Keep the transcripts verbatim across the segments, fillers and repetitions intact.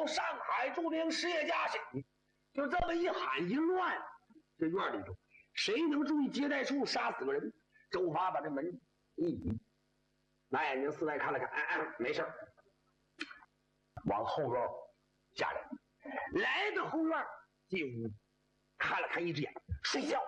上海著名实业家去。就这么一喊一乱，这院里头谁能注意接待处杀死个人？周发把这门一倚，拿眼睛四外看了看，哎哎，没事，往后院下来，来到后院进屋，看了看一只眼，睡觉，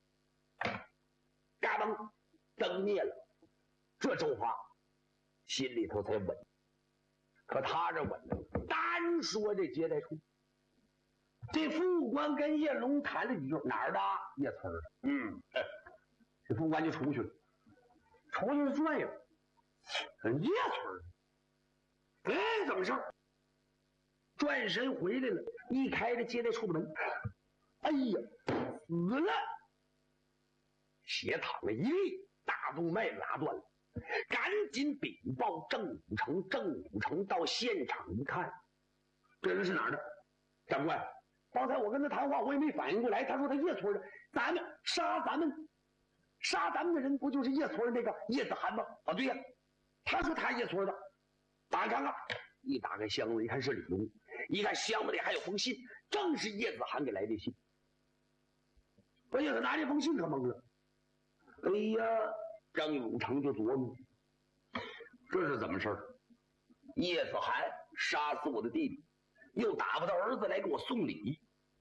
嘎嘣，灯灭了，这周发心里头才稳。可他这稳的，单说这接待处，这副官跟叶龙谈了几句，哪儿的？叶村的。嗯，这副官就出去了，出去转悠，叶村的。哎，怎么事？转身回来了，一开这接待处的门，哎呀，死了！血淌了一地，大动脉拉断了。赶紧禀报郑武成，郑武成到现场一看，这人是哪儿的？长官，刚才我跟他谈话，我也没反应过来。他说他叶村的，咱们杀咱们杀咱们的人不就是叶村那个叶子涵吗？啊，对呀，他说他叶村的。打开看看，一打开箱子一看是礼物，一看箱子里还有封信，正是叶子涵给来的信。关键他拿这封信可懵了，哎呀！张武成就琢磨，这是怎么事？叶子涵杀死我的弟弟，又打发他儿子来给我送礼，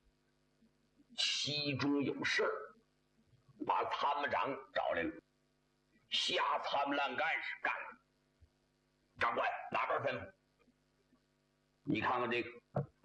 其中有事儿，把参谋长找来了，下参谋烂干事干了。长官哪边吩咐？你看看这个，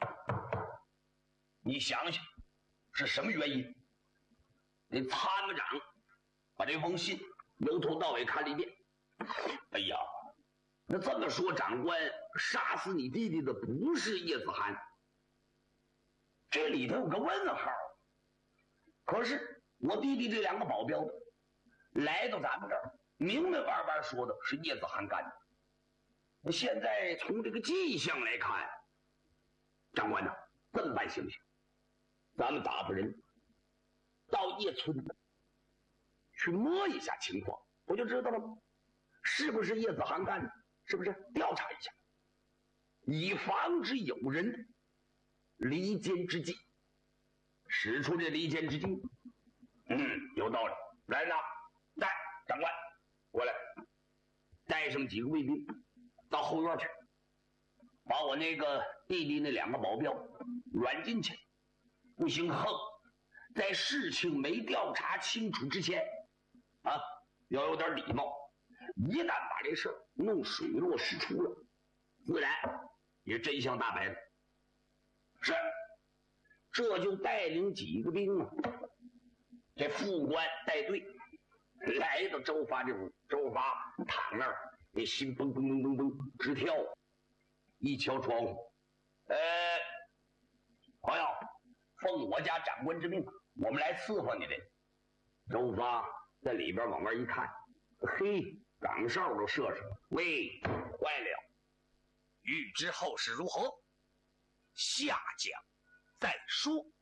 你想想是什么原因？那参谋长把这封信由头到尾看了一遍。哎呀，那这么说，长官杀死你弟弟的不是叶子涵，这里头有个问号。可是我弟弟这两个保镖来到咱们这儿，明明白白说的是叶子涵干的。那现在从这个迹象来看，长官呐，这么办行不行？咱们打发人到叶村去摸一下情况，不就知道了吗？是不是叶子涵干的？是不是调查一下，以防止有人离间之计，使出这离间之计。嗯，有道理。来人呐，带长官过来，带上几个卫兵到后院去，把我那个弟弟那两个保镖软禁起来。不行，横在事情没调查清楚之前啊，要有点礼貌。一旦把这事弄水落石出了，自然也真相大白了。是，这就带领几个兵啊，这副官带队来到周发这屋。周发躺那儿，那心蹦蹦蹦蹦蹦直跳。一敲窗户，呃，朋友，奉我家长官之命，我们来伺候你的。周发在里边往外一看，嘿，岗哨都射上了。喂，坏了！ 欲知后事如何，下讲再说。